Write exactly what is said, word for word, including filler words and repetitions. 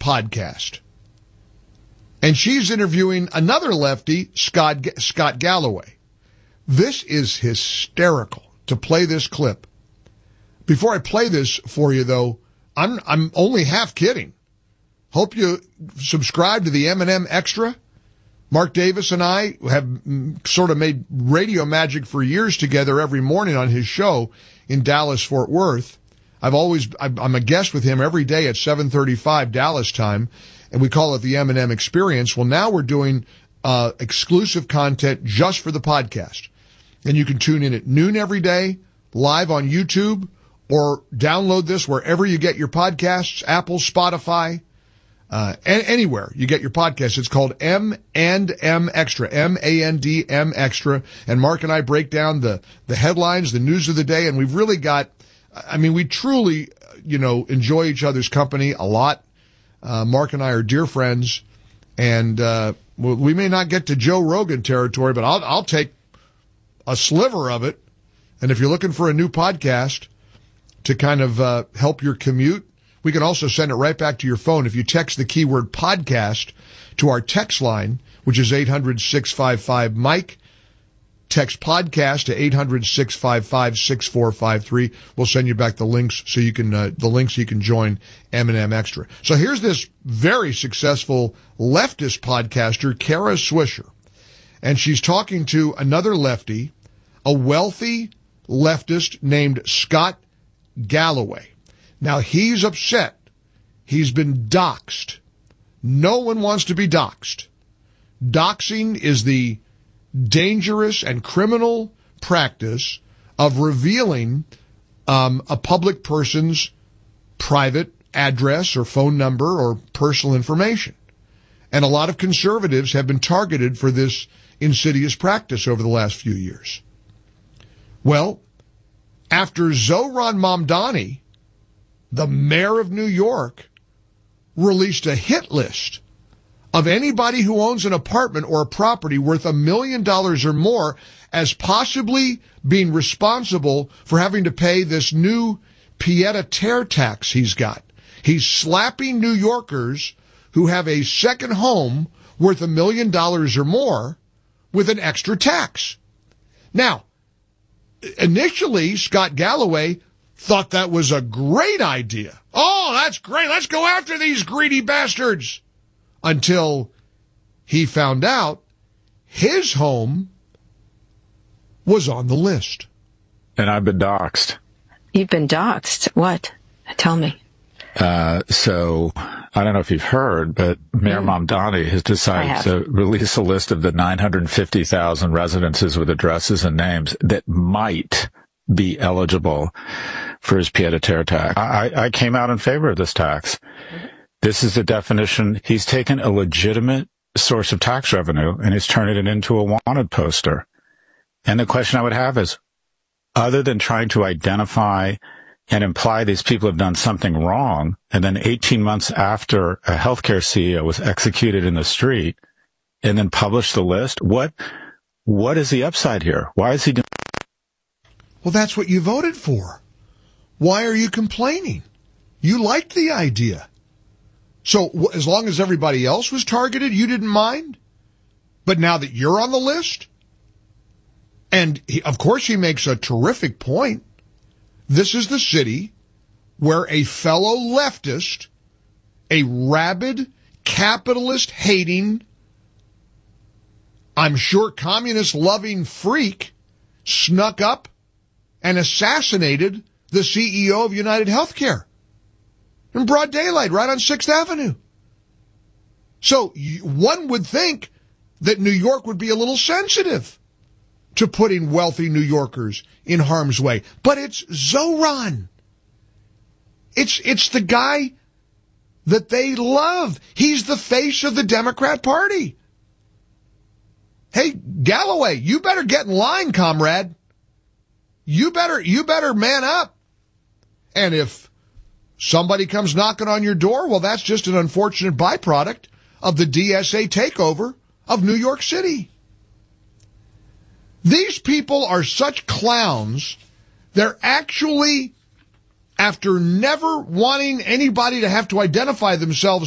podcast. And she's interviewing another lefty, Scott, Scott Galloway. This is hysterical to play this clip. Before I play this for you, though, I'm, I'm only half kidding. Hope you subscribe to the M and M Extra. Mark Davis and I have sort of made radio magic for years together every morning on his show in Dallas, Fort Worth. I've always, I'm a guest with him every day at seven thirty-five Dallas time, and we call it the M and M Experience. Well, now we're doing uh exclusive content just for the podcast. And you can tune in at noon every day, live on YouTube, or download this wherever you get your podcasts, Apple, Spotify, uh, anywhere you get your podcasts. It's called M and M Extra, M A N D M Extra. And Mark and I break down the, the headlines, the news of the day, and we've really got, I mean, we truly, you know, enjoy each other's company a lot. Uh, Mark and I are dear friends, and, uh, we may not get to Joe Rogan territory, but I'll, I'll take a sliver of it. And if you're looking for a new podcast to kind of uh, help your commute, we can also send it right back to your phone. If you text the keyword podcast to our text line, which is eight hundred, six five five, Mike, text podcast to eight hundred, six five five, six four five three. We'll send you back the links so you can, uh, the links so you can join M and M Extra. So here's this very successful leftist podcaster, Kara Swisher. And she's talking to another lefty, a wealthy leftist named Scott Galloway. Now, he's upset. He's been doxxed. No one wants to be doxxed. Doxing is the dangerous and criminal practice of revealing um, a public person's private address or phone number or personal information. And a lot of conservatives have been targeted for this insidious practice over the last few years. Well, after Zohran Mamdani, the mayor of New York, released a hit list of anybody who owns an apartment or a property worth a million dollars or more as possibly being responsible for having to pay this new pied-à-terre tax he's got. He's slapping New Yorkers who have a second home worth a million dollars or more with an extra tax. Now, initially, Scott Galloway thought that was a great idea. Oh, that's great. Let's go after these greedy bastards. Until he found out his home was on the list. And I've been doxxed. You've been doxxed? What? Tell me. Uh, so, I don't know if you've heard, but Mayor mm. Mamdani has decided to release a list of the nine hundred fifty thousand residences with addresses and names that might be eligible for his pied-à-terre tax. I, I came out in favor of this tax. This is the definition. He's taken a legitimate source of tax revenue and he's turning it into a wanted poster. And the question I would have is, other than trying to identify and imply these people have done something wrong, and then eighteen months after a healthcare C E O was executed in the street, and then publish the list, what what is the upside here? Why is he doing? Well, that's what you voted for. Why are you complaining? You liked the idea. So w- as long as everybody else was targeted, you didn't mind? But now that you're on the list? And he, of course he makes a terrific point. This is the city where a fellow leftist, a rabid, capitalist-hating, I'm sure communist-loving freak, snuck up and assassinated the C E O of United Healthcare in broad daylight, right on sixth Avenue. So one would think that New York would be a little sensitive to putting wealthy New Yorkers in harm's way. But it's Zohran. It's, it's the guy that they love. He's the face of the Democrat Party. Hey, Galloway, you better get in line, comrade. You better, you better man up. And if somebody comes knocking on your door, well, that's just an unfortunate byproduct of the D S A takeover of New York City. These people are such clowns, they're actually, after never wanting anybody to have to identify themselves